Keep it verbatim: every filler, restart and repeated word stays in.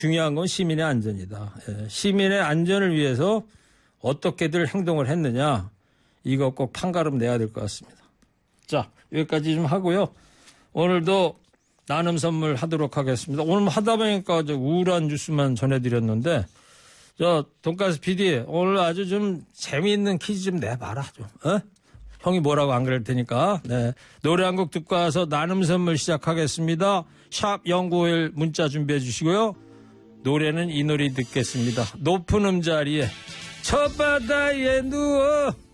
중요한 건 시민의 안전이다. 예, 시민의 안전을 위해서 어떻게들 행동을 했느냐. 이거 꼭 판가름 내야 될 것 같습니다. 자, 여기까지 좀 하고요. 오늘도 나눔 선물 하도록 하겠습니다. 오늘 하다 보니까 저 우울한 뉴스만 전해드렸는데, 저 돈가스 피디 오늘 아주 좀 재미있는 퀴즈 좀 내봐라 좀. 어? 형이 뭐라고 안 그럴 테니까. 네. 노래 한 곡 듣고 와서 나눔 선물 시작하겠습니다. 샵 영구오일 문자 준비해 주시고요. 노래는 이 노래 듣겠습니다. 높은 음자리에 저 바다에 누워